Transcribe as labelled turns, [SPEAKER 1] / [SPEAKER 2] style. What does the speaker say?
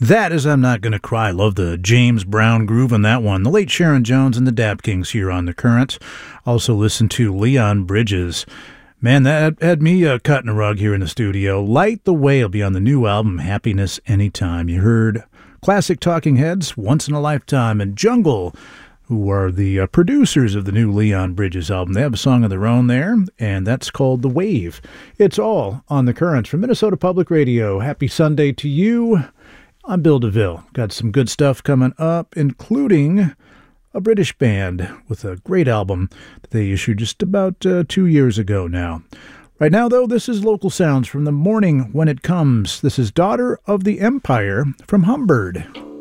[SPEAKER 1] That is I'm Not Gonna Cry. Love the James Brown groove on that one. The late Sharon Jones and the Dap Kings here on The Current. Also listen to Leon Bridges. Man, that had me cutting a rug here in the studio. Light the Way will be on the new album, Happiness Anytime. You heard classic Talking Heads, Once in a Lifetime, and Jungle, who are the producers of the new Leon Bridges album. They have a song of their own there, and that's called The Wave. It's all on The Current from Minnesota Public Radio. Happy Sunday to you. I'm Bill DeVille. Got some good stuff coming up, including a British band with a great album that they issued just about 2 years ago now. Right now, though, this is local sounds from The Morning When It Comes. This is Daughter of the Empire from Humbird.